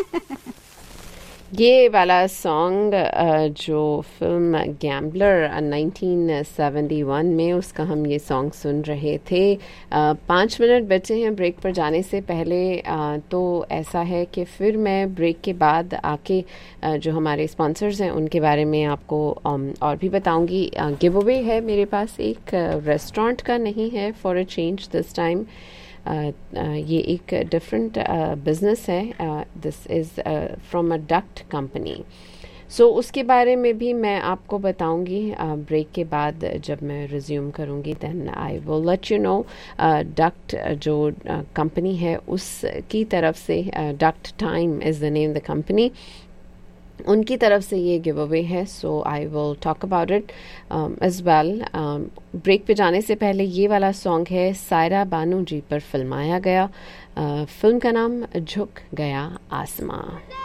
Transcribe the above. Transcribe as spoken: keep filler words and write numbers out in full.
ये वाला सॉन्ग जो film gambler nineteen seventy one में उसका हम ये सॉन्ग सुन रहे थे। अ, पाँच मिनट बचे हैं ब्रेक पर जाने से पहले। अ, तो ऐसा है कि फिर मैं ब्रेक के बाद आके अ, जो हमारे स्पॉन्सर्स हैं उनके बारे में आपको अम, और भी बताऊंगी। गिव अवे है मेरे पास एक रेस्टोरेंट का, नहीं है for a change this time. Uh, uh, ये एक डिफरेंट बिजनेस है। This is from a duct company. सो उसके बारे में भी मैं आपको बताऊंगी ब्रेक के बाद जब मैं रिज्यूम करूंगी। Then I will let you know. Duct जो कंपनी uh, है उसकी तरफ से, duct time is the name the company, उनकी तरफ से ये गिव अवे है। सो I will talk about it as well. Break पे जाने से पहले ये वाला सॉन्ग है सायरा बानू जी पर फिल्माया गया। uh, फिल्म का नाम झुक गया आसमां।